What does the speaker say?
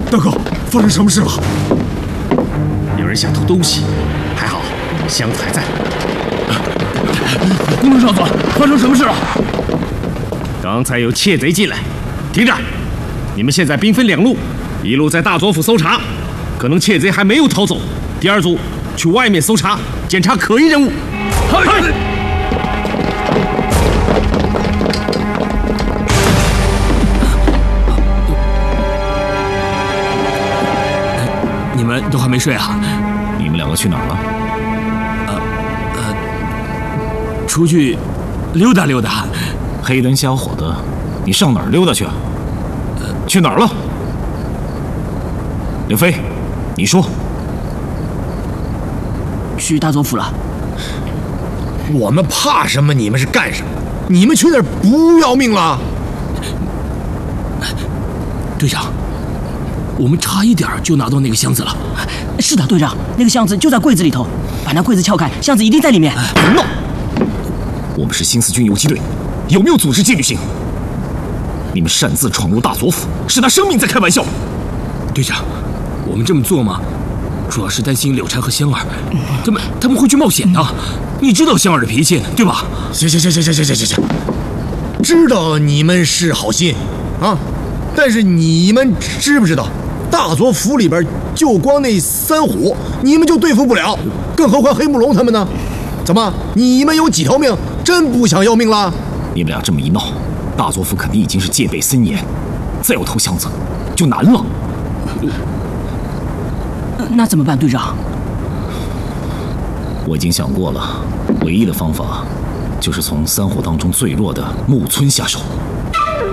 大哥，发生什么事了？ 有人想偷东西，还好箱子还在。 公主少佐，发生什么事了？ 刚才有窃贼进来。停着！你们现在兵分两路，一路在大佐府搜查，可能窃贼还没有逃走。第二组去外面搜查，检查可疑人物。 嗨！你们都还没睡啊？ 你们两个去哪儿了？ 出去溜达溜达。 黑灯瞎火的，你上哪儿溜达去啊？去哪儿了？刘飞，你说。 去大佐府了。 我们怕什么？你们是干什么？你们去那儿不要命了？ 队长，我们差一点就拿到那个箱子了。 是的，队长，那个箱子就在柜子里头，把那柜子撬开，箱子一定在里面。 别闹！我们是新四军游击队，有没有组织纪律性？你们擅自闯入大佐府，是拿生命在开玩笑。 队长，我们这么做嘛，主要是担心柳婵和香儿，他们会去冒险的。你知道香儿的脾气，对吧？ 行，知道你们是好心啊，但是你们知不知道，大佐府里边就光那三虎，你们就对付不了，更何况黑木龙他们呢？怎么，你们有几条命，真不想要命了？ 你们俩这么一闹，大佐府肯定已经是戒备森严，再要偷箱子就难了。 那怎么办，队长？ 我已经想过了，唯一的方法就是从三虎当中最弱的木村下手。